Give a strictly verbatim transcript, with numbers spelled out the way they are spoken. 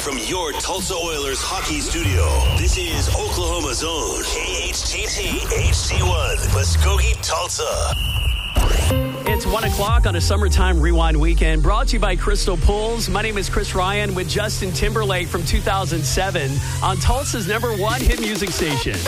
from your Tulsa Oilers hockey studio, this is Oklahoma's own K H T T H D one, Muskogee, Tulsa. It's one o'clock on a summertime rewind weekend, brought to you by Crystal Pools. My name is Chris Ryan with Justin Timberlake from two thousand seven on Tulsa's number one hit music station.